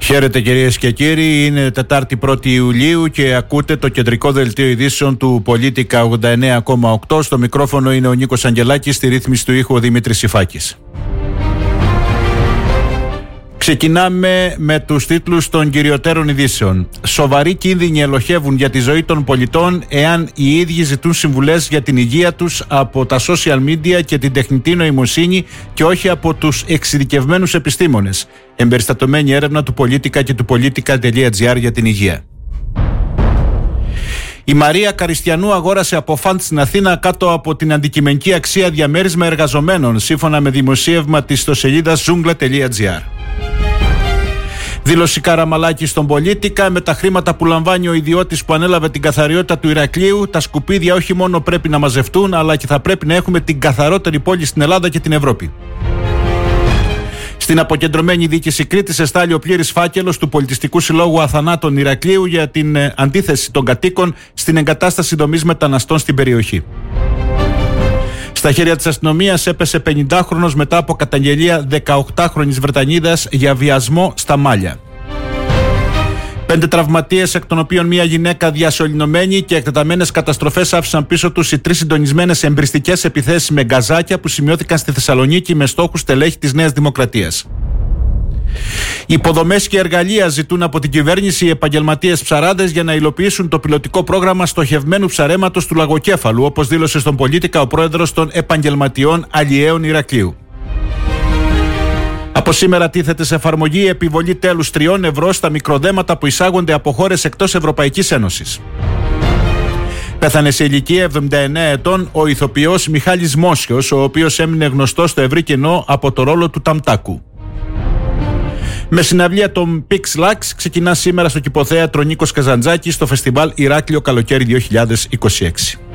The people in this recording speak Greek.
Χαίρετε κυρίες και κύριοι, είναι Τετάρτη 1η Ιουλίου και ακούτε το κεντρικό δελτίο ειδήσεων του Πολίτικα 89,8. Στο μικρόφωνο είναι ο Νίκος Αγγελάκης, στη ρύθμιση του ήχου ο Δημήτρης Σιφάκης. Ξεκινάμε με τους τίτλους των κυριωτέρων ειδήσεων. Σοβαροί κίνδυνοι ελοχεύουν για τη ζωή των πολιτών εάν οι ίδιοι ζητούν συμβουλές για την υγεία τους από τα social media και την τεχνητή νοημοσύνη και όχι από τους εξειδικευμένους επιστήμονες. Εμπεριστατωμένη έρευνα του Πολίτικα και του Politica.gr για την υγεία. Η Μαρία Καριστιανού αγόρασε από φαντ στην Αθήνα κάτω από την αντικειμενική αξία διαμέρισμα εργαζομένων, σύμφωνα με δημοσίευμα της ιστοσελίδας zoungla.gr. Δήλωση Καραμαλάκη στον Πολίτικα: με τα χρήματα που λαμβάνει ο ιδιώτης που ανέλαβε την καθαριότητα του Ηρακλείου, τα σκουπίδια όχι μόνο πρέπει να μαζευτούν, αλλά και θα πρέπει να έχουμε την καθαρότερη πόλη στην Ελλάδα και την Ευρώπη. Στην αποκεντρωμένη διοίκηση Κρήτης εστάλει ο πλήρης φάκελος του Πολιτιστικού Συλλόγου Αθανάτων Ηρακλείου για την αντίθεση των κατοίκων στην εγκατάσταση δομής μεταναστών στην περιοχή. Στα χέρια της αστυνομίας έπεσε 50χρονος μετά από καταγγελία 18χρονης Βρετανίδας για βιασμό στα Μάλια. 5 τραυματίες, εκ των οποίων μια γυναίκα διασωληνωμένη, και εκτεταμένες καταστροφές άφησαν πίσω τους οι 3 συντονισμένες εμπριστικές επιθέσεις με γκαζάκια που σημειώθηκαν στη Θεσσαλονίκη με στόχους στελέχη της Νέας Δημοκρατίας. Υποδομές και εργαλεία ζητούν από την κυβέρνηση οι επαγγελματίες ψαράδες για να υλοποιήσουν το πιλωτικό πρόγραμμα στοχευμένου ψαρέματος του Λαγοκέφαλου, όπως δήλωσε στον Πολίτικα ο πρόεδρος των Επαγγελματιών Αλλιέων Ηρακλείου. Από σήμερα τίθεται σε εφαρμογή η επιβολή τέλους 3 ευρώ στα μικροδέματα που εισάγονται από χώρες εκτός Ευρωπαϊκής Ένωσης. Πέθανε σε ηλικία 79 ετών ο ηθοποιός Μιχάλης Μόσιος, ο οποίος έμεινε γνωστός στο ευρύ κοινό από το ρόλο του Ταμτάκου. Με συναυλία των Pix Lux ξεκινά σήμερα στο Κηποθέατρο Νίκος Καζαντζάκης στο φεστιβάλ Ηράκλειο Καλοκαίρι 2026.